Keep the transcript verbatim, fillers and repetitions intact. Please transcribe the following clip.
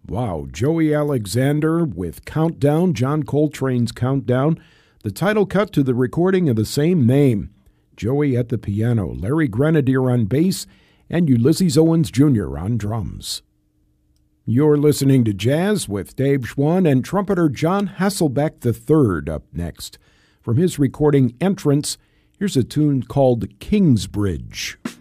Wow, Joey Alexander with Countdown, John Coltrane's Countdown, the title cut to the recording of the same name. Joey at the piano, Larry Grenadier on bass, and Ulysses Owens Junior on drums. You're listening to Jazz with Dave Schwann and trumpeter John Hasselbeck the third up next. From his recording Entrance, here's a tune called Kingsbridge.